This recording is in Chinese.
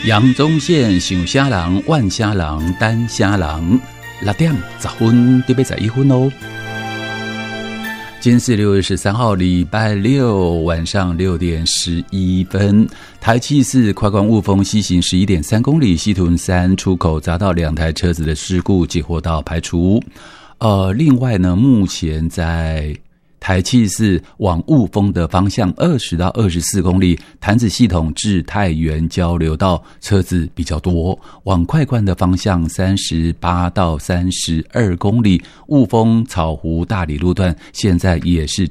阳中线想虾人、万虾人、单虾人，6点10分就要11分哦。今天是6月13号，礼拜六晚上6点11分。台七4快关雾峰西行11.3公里，西屯3出口砸到2台车子的事故，结获到排除。另外呢，目前在台七4往雾峰的方向20到24公里，潭子系统至太原交流道车子比较多。往快关的方向38到32公里，雾峰草湖大理路段现在也是